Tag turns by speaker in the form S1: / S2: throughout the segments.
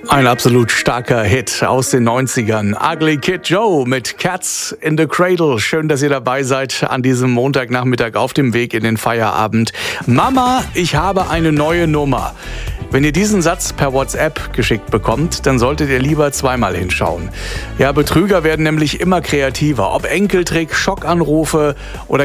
S1: Ein absolut starker Hit aus den 90ern. Ugly Kid Joe mit Cats in the Cradle. Schön, dass ihr dabei seid an diesem Montagnachmittag auf dem Weg in den Feierabend. Mama, ich habe eine neue Nummer. Wenn ihr diesen Satz per WhatsApp geschickt bekommt, dann solltet ihr lieber zweimal hinschauen. Ja, Betrüger werden nämlich immer kreativer. Ob Enkeltrick, Schockanrufe oder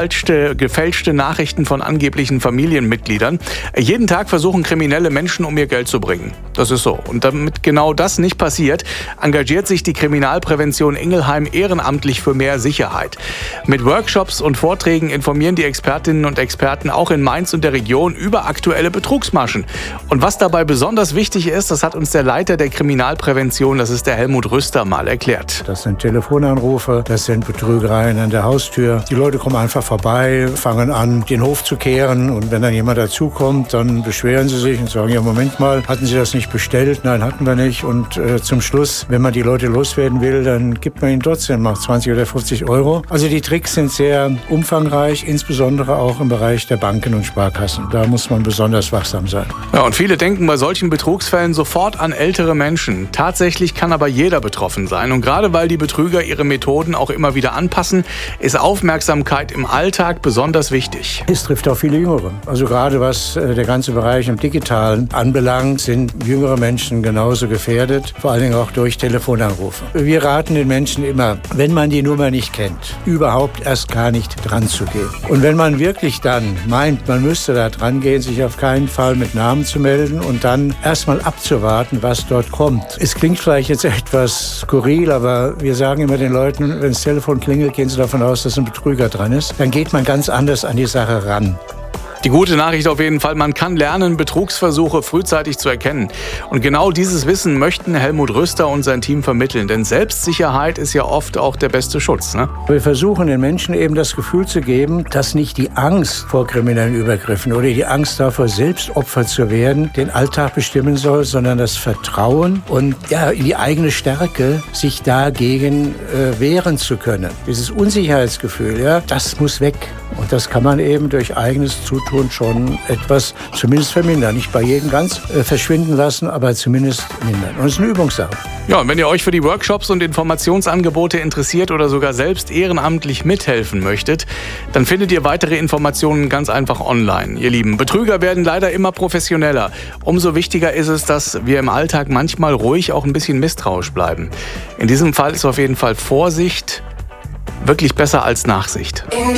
S1: gefälschte Nachrichten von angeblichen Familienmitgliedern. Jeden Tag versuchen kriminelle Menschen, um ihr Geld zu bringen. Das ist so. Und damit genau das nicht passiert, engagiert sich die Kriminalprävention Ingelheim ehrenamtlich für mehr Sicherheit. Mit Workshops und Vorträgen informieren die Expertinnen und Experten auch in Mainz und der Region über aktuelle Betrugsmaschen. Und was dabei besonders wichtig ist, das hat uns der Leiter der Kriminalprävention, das ist der Helmut Rüster, mal erklärt.
S2: Das sind Telefonanrufe, das sind Betrügereien an der Haustür. Die Leute kommen einfach vorbei, fangen an, den Hof zu kehren. Und wenn dann jemand dazukommt, dann beschweren sie sich und sagen, ja, Moment mal, hatten Sie das nicht bestellt? Nein, hatten wir nicht. Und zum Schluss, wenn man die Leute loswerden will, dann gibt man ihnen trotzdem mal 20 oder 50 Euro. Also die Tricks sind sehr umfangreich, insbesondere auch im Bereich der Banken und Sparkassen. Da muss man besonders wachsam sein.
S1: Ja, und viele denken bei solchen Betrugsfällen sofort an ältere Menschen. Tatsächlich kann aber jeder betroffen sein. Und gerade weil die Betrüger ihre Methoden auch immer wieder anpassen, ist Aufmerksamkeit im Alltag besonders wichtig.
S2: Es trifft auch viele Jüngere. Also gerade was der ganze Bereich im Digitalen anbelangt, sind jüngere Menschen genauso gefährdet, vor allen Dingen auch durch Telefonanrufe. Wir raten den Menschen immer, wenn man die Nummer nicht kennt, überhaupt erst gar nicht dran zu gehen. Und wenn man wirklich dann meint, man müsste da dran gehen, sich auf keinen Fall mit Namen zu melden und dann erstmal abzuwarten, was dort kommt. Es klingt vielleicht jetzt etwas skurril, aber wir sagen immer den Leuten, wenn das Telefon klingelt, gehen sie davon aus, dass ein Betrüger dran ist. Dann geht man ganz anders an die Sache ran.
S1: Die gute Nachricht auf jeden Fall, man kann lernen, Betrugsversuche frühzeitig zu erkennen. Und genau dieses Wissen möchten Helmut Rüster und sein Team vermitteln. Denn Selbstsicherheit ist ja oft auch der beste Schutz, ne?
S2: Wir versuchen den Menschen eben das Gefühl zu geben, dass nicht die Angst vor kriminellen Übergriffen oder die Angst davor, selbst Opfer zu werden, den Alltag bestimmen soll, sondern das Vertrauen und in die eigene Stärke, sich dagegen wehren zu können. Dieses Unsicherheitsgefühl, das muss weg. Und das kann man eben durch eigenes Zutun schon etwas zumindest vermindern. Nicht bei jedem ganz verschwinden lassen, aber zumindest mindern. Und es ist eine Übungssache.
S1: Ja, und wenn ihr euch für die Workshops und Informationsangebote interessiert oder sogar selbst ehrenamtlich mithelfen möchtet, dann findet ihr weitere Informationen ganz einfach online. Ihr Lieben, Betrüger werden leider immer professioneller. Umso wichtiger ist es, dass wir im Alltag manchmal ruhig auch ein bisschen misstrauisch bleiben. In diesem Fall ist auf jeden Fall Vorsicht wirklich besser als Nachsicht.